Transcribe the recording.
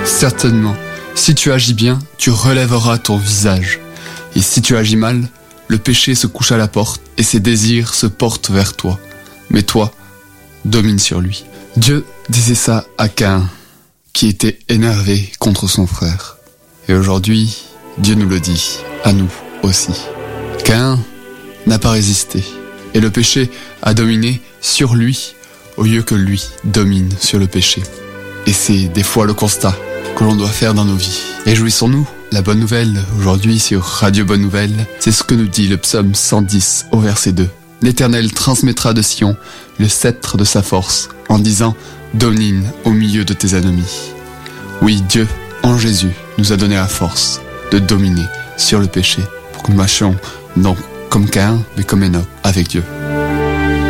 Certainement, si tu agis bien, tu relèveras ton visage. Et si tu agis mal, le péché se couche à la porte et ses désirs se portent vers toi. Mais toi, domine sur lui. Dieu disait ça à Caïn, qui était énervé contre son frère. Et aujourd'hui, Dieu nous le dit, à nous aussi. Caïn n'a pas résisté, et le péché a dominé sur lui au lieu que lui domine sur le péché. Et c'est des fois le constat que l'on doit faire dans nos vies. Réjouissons-nous, la bonne nouvelle aujourd'hui sur Radio Bonne Nouvelle, c'est ce que nous dit le psaume 110 au verset 2. L'Éternel transmettra de Sion le sceptre de sa force, en disant « Domine au milieu de tes ennemis ». Oui, Dieu, en Jésus, nous a donné la force de dominer sur le péché, pour que nous marchions non comme Caïn, mais comme Enoch, avec Dieu.